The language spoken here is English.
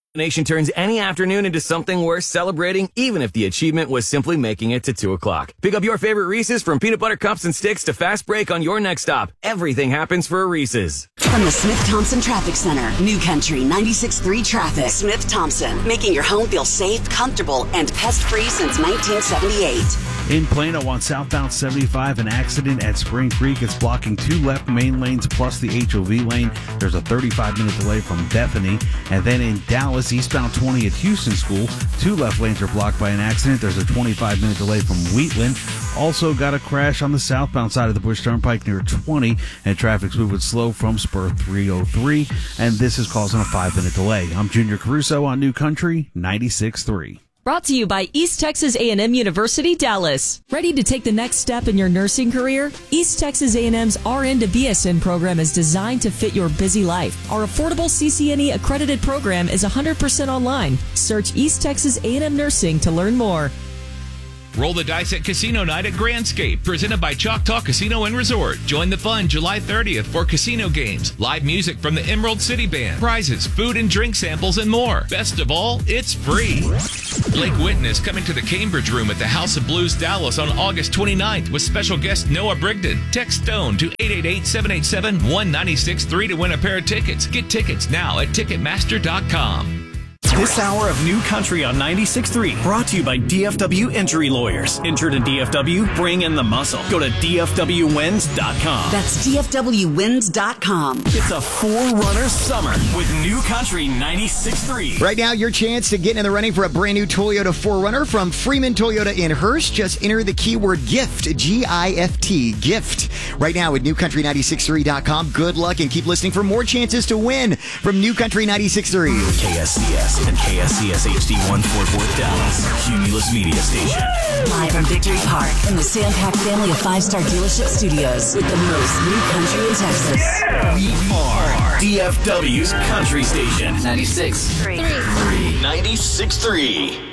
Nation turns any afternoon into something worth celebrating, even if the achievement was simply making it to 2 o'clock. Pick up your favorite Reese's, from peanut butter cups and sticks to fast break on your next stop. Everything happens for a Reese's. From the Smith-Thompson Traffic Center, New Country 96.3 Traffic. Smith-Thompson, making your home feel safe, comfortable, and pest-free since 1978. In Plano on southbound 75, an accident at Spring Creek. It's blocking 2 left main lanes plus the HOV lane. There's a 35-minute delay from Bethany. And then in Dallas, eastbound 20 at Houston School, 2 left lanes are blocked by an accident. There's a 25-minute delay from Wheatland. Also got a crash on the southbound side of the Bush Turnpike near 20, and traffic's moving slow from Spur 303, and this is causing a 5-minute delay. I'm Junior Caruso on New Country 96.3. Brought to you by East Texas A&M University, Dallas. Ready to take the next step in your nursing career? East Texas A&M's RN to BSN program is designed to fit your busy life. Our affordable CCNE accredited program is 100% online. Search East Texas A&M Nursing to learn more. Roll the dice at Casino Night at Grandscape, presented by Choctaw Casino and Resort. Join the fun July 30th for casino games, live music from the Emerald City Band, prizes, food and drink samples, and more. Best of all, it's free. Blake Whitten is coming to the Cambridge Room at the House of Blues Dallas on August 29th with special guest Noah Brigden. Text STONE to 888-787-1963 to win a pair of tickets. Get tickets now at Ticketmaster.com. This hour of New Country on 96.3 brought to you by DFW Injury Lawyers. Injured in DFW? Bring in the muscle. Go to DFWWins.com. That's DFWWins.com. It's a Forerunner summer with New Country 96.3. Right now, your chance to get in the running for a brand new Toyota 4Runner from Freeman Toyota in Hurst. Just enter the keyword GIFT, G-I-F-T, GIFT. Right now at NewCountry963.com. Good luck and keep listening for more chances to win from New Country 96.3. KSCS and KSCS HD1 Fort Worth, Dallas. Cumulus Media Station. Live from Victory Park in the Sam-Pack family of 5-star dealership studios with the most New Country in Texas. We are DFW's country station. 96.3. 96.3.